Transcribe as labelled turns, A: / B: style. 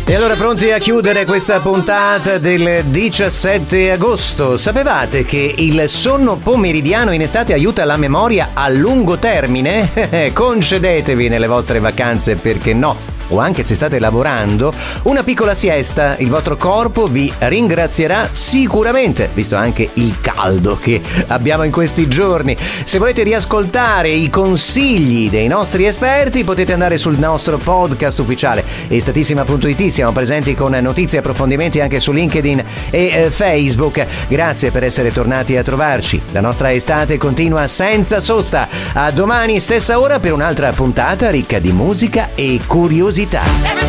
A: E allora pronti a chiudere questa puntata del 17 agosto? Sapevate che il sonno pomeridiano in estate aiuta la memoria a lungo termine? Concedetevi nelle vostre vacanze, perché no? O anche se state lavorando, una piccola siesta, il vostro corpo vi ringrazierà sicuramente, visto anche il caldo che abbiamo in questi giorni. Se volete riascoltare i consigli dei nostri esperti, potete andare sul nostro podcast ufficiale estatissima.it. Siamo presenti con notizie e approfondimenti anche su LinkedIn e Facebook. Grazie per essere tornati a trovarci. La nostra estate continua senza sosta. A domani stessa ora per un'altra puntata ricca di musica e curiosità.